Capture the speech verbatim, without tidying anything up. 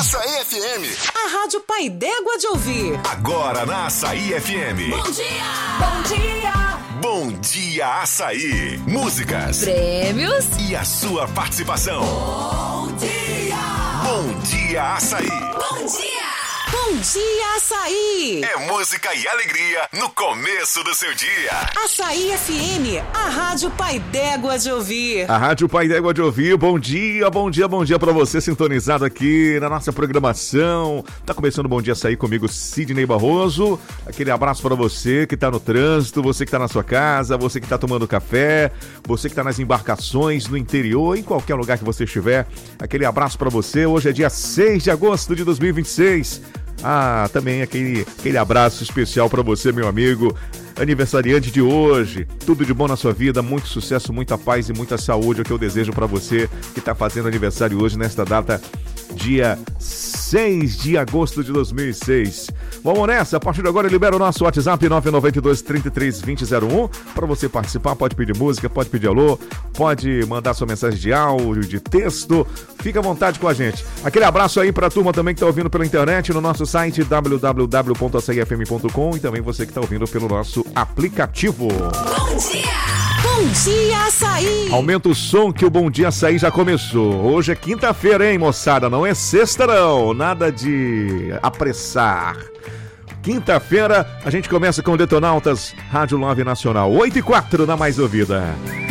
Açaí F M. A Rádio Pai d'Égua de ouvir. Agora na Açaí F M. Bom dia! Bom dia! Bom dia, Açaí. Músicas, prêmios e a sua participação. Bom dia! Bom dia, Açaí. Bom dia! Bom dia, Açaí! É música e alegria no começo do seu dia. Açaí F M, a Rádio Pai d'Égua de ouvir. A Rádio Pai d'Égua de ouvir. Bom dia, bom dia, bom dia pra você sintonizado aqui na nossa programação. Tá começando o Bom Dia Açaí comigo, Sidney Barroso. Aquele abraço pra você que tá no trânsito, você que tá na sua casa, você que tá tomando café, você que tá nas embarcações, no interior, em qualquer lugar que você estiver. Aquele abraço pra você. Hoje é dia seis de agosto de dois mil e vinte e seis. Ah, também aquele, aquele abraço especial pra você, meu amigo, aniversariante de hoje. Tudo de bom na sua vida, muito sucesso, muita paz e muita saúde é o que eu desejo pra você que tá fazendo aniversário hoje, nesta data, dia seis de agosto de dois mil e seis. Vamos nessa, a partir de agora eu libero o nosso WhatsApp nove nove dois, três três, dois zero zero um para você participar, pode pedir música, pode pedir alô, pode mandar sua mensagem de áudio, de texto, fica à vontade com a gente. Aquele abraço aí pra turma também que tá ouvindo pela internet no nosso site w w w ponto açaí f m ponto com e também você que tá ouvindo pelo nosso aplicativo. Bom dia! Bom dia, Açaí! Aumenta o som que o Bom Dia Açaí já começou. Hoje é quinta-feira, hein, moçada? Não é sexta, não. Nada de apressar. Quinta-feira, a gente começa com Detonautas, Rádio Love Nacional. oito e quatro na mais ouvida.